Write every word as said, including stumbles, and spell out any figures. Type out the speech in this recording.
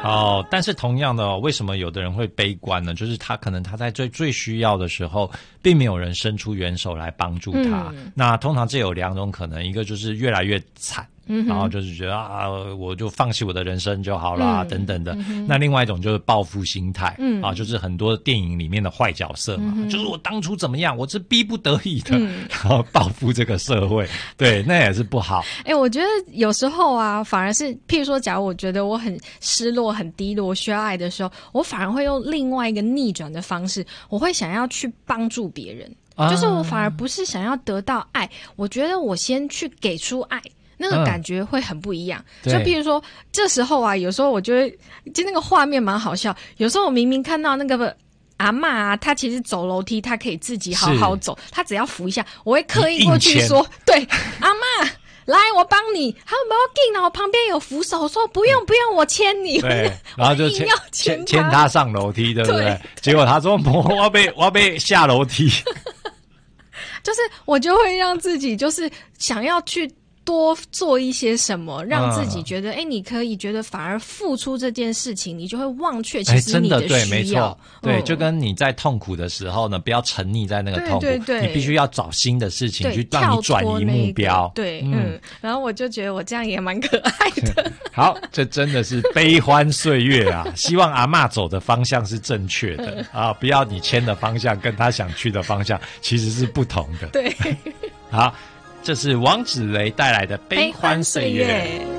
哦，但是同样的哦，为什么有的人会悲观呢？就是他可能他在最最需要的时候，并没有人伸出援手来帮助他。嗯、那通常这有两种可能，一个就是越来越惨。嗯、然后就是觉得啊，我就放弃我的人生就好啦、嗯、等等的、嗯。那另外一种就是报复心态、嗯、啊，就是很多电影里面的坏角色嘛、嗯，就是我当初怎么样，我是逼不得已的，嗯、然后报复这个社会，对，那也是不好。 哎、欸，我觉得有时候啊，反而是譬如说，假如我觉得我很失落、很低落、需要爱的时候，我反而会用另外一个逆转的方式，我会想要去帮助别人、啊，就是我反而不是想要得到爱，我觉得我先去给出爱。那个感觉会很不一样、嗯、就譬如说这时候啊，有时候我觉得就那个画面蛮好笑，有时候我明明看到那个阿嬷啊，她其实走楼梯她可以自己好好走，她只要扶一下，我会刻意过去说对阿嬷来我帮你，他说不要紧，我旁边有扶手，我说不用不用，我牵你， 对，然后就牵牵牵他上楼梯，对不对？对，结果他说我要被我要被下楼梯就是我就会让自己就是想要去多做一些什么，让自己觉得哎、嗯欸，你可以觉得反而付出这件事情，你就会忘却其实你的需要、欸、真的对，没错、 嗯、对，就跟你在痛苦的时候呢，不要沉溺在那个痛苦， 对对对， 你必须要找新的事情去让你转移目标、 那個、对 嗯, 嗯，然后我就觉得我这样也蛮可爱的好，这真的是悲欢岁月啊希望阿嬷走的方向是正确的、嗯、啊，不要你牵的方向跟他想去的方向其实是不同的。 对， 好，这是王芷蕾带来的悲欢岁月。